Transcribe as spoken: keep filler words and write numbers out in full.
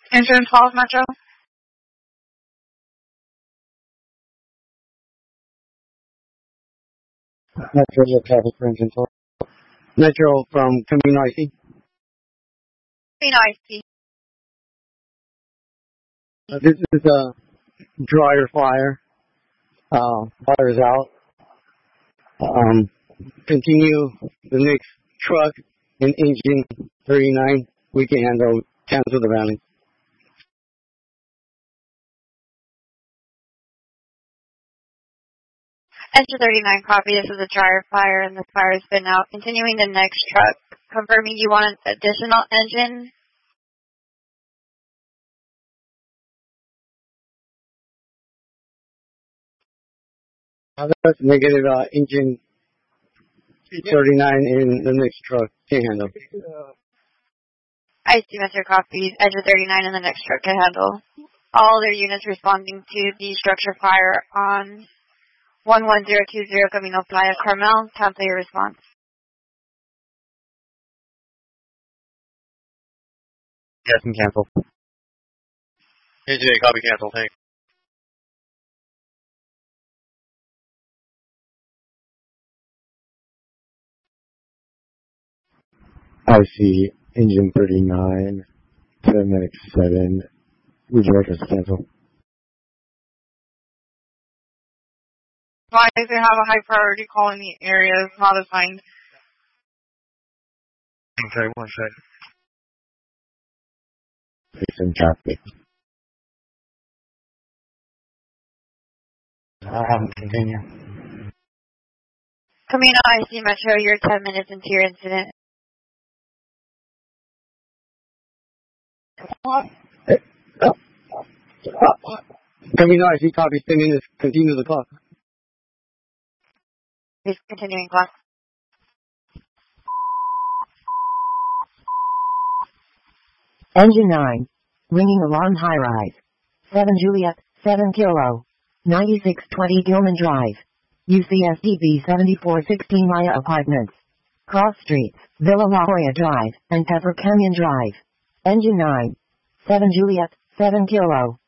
Engine twelve Metro. Metro, your traffic for engine twelve. Metro from Camino I C. Camino I C. Uh, this is a dryer fire. Uh, fire is out. Um, continue the next truck in engine thirty-nine. We can handle, cancel the rally. Engine thirty-nine copy. This is a dryer fire and the fire has been out. Continuing the next truck. Confirming you want an additional engine. Uh, that's negative uh, engine thirty-nine in the next truck. Can't handle. I see, Mister Copies. Engine thirty-nine in the next truck can handle. All their units responding to the structure fire on one one zero two zero Camino Playa Carmel. Cancel your response. Yes, and cancel. Engine eight, copy, cancel, thanks. I see engine thirty-nine, ten minutes seven. Would you like us to cancel? Why does it have a high priority call in the area? It's not assigned. Okay, one second. Fix and traffic. I'll have them continue. Camino I C Metro, you're ten minutes into your incident. Camino I C copy, ten minutes, continue the clock. Please continuing clock. Engine nine. Ringing alarm high rise. seven Juliet, seven Kilo. ninety-six twenty Gilman Drive. U C S D B seventy-four sixteen Maya Apartments. Cross Streets, Villa La Jolla Drive, and Pepper Canyon Drive. Engine nine. seven Juliet, seven Kilo.